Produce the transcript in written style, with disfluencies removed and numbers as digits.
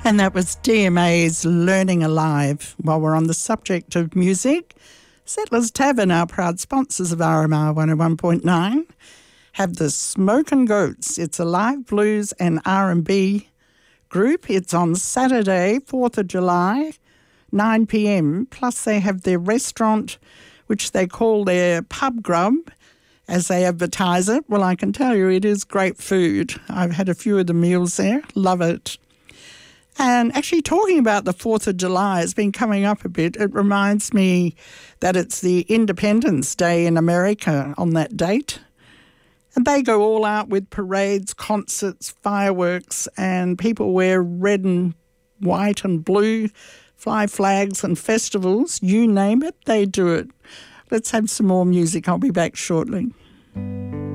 And that was DMA's Learning Alive. While we're on the subject of music, Settlers Tavern, our proud sponsors of RMR 101.9, have the Smokin' Goats. It's a live blues and R&B group. It's on Saturday, 4th of July, 9 p.m. Plus they have their restaurant, which they call their pub grub, as they advertise it. Well, I can tell you it is great food. I've had a few of the meals there. Love it. And actually talking about the 4th of July, it's been coming up a bit. It reminds me that it's the Independence Day in America on that date. And they go all out with parades, concerts, fireworks, and people wear red and white and blue, fly flags and festivals. You name it, they do it. Let's have some more music. I'll be back shortly.